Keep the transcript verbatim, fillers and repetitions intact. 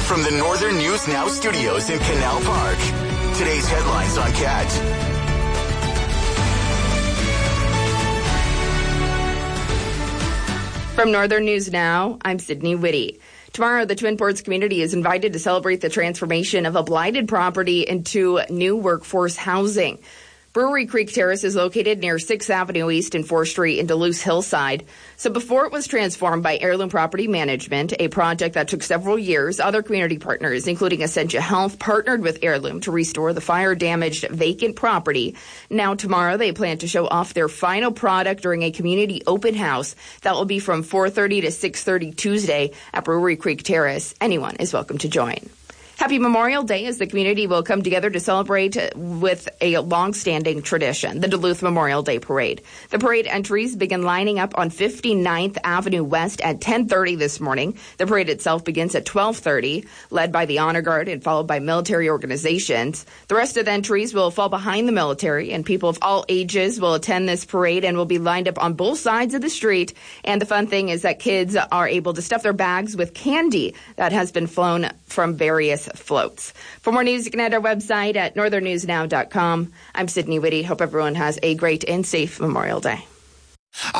From the Northern News Now studios in Canal Park, today's headlines on Cat. From Northern News Now, I'm Sydney Whitty. Tomorrow, the Twin Ports community is invited to celebrate the transformation of a blighted property into new workforce housing. Brewery Creek Terrace is located near sixth Avenue East and fourth Street in Duluth Hillside. So before it was transformed by Heirloom Property Management, a project that took several years, other community partners, including Essentia Health, partnered with Heirloom to restore the fire-damaged vacant property. Now tomorrow, they plan to show off their final product during a community open house that will be from four thirty to six thirty Tuesday at Brewery Creek Terrace. Anyone is welcome to join. Happy Memorial Day as the community will come together to celebrate with a long-standing tradition, the Duluth Memorial Day Parade. The parade entries begin lining up on fifty-ninth Avenue West at ten thirty this morning. The parade itself begins at twelve thirty, led by the Honor Guard and followed by military organizations. The rest of the entries will fall behind the military, and people of all ages will attend this parade and will be lined up on both sides of the street. And the fun thing is that kids are able to stuff their bags with candy that has been flown from various floats. For more news, you can head to our website at northern news now dot com. I'm Sydney Whitty. Hope everyone has a great and safe Memorial Day.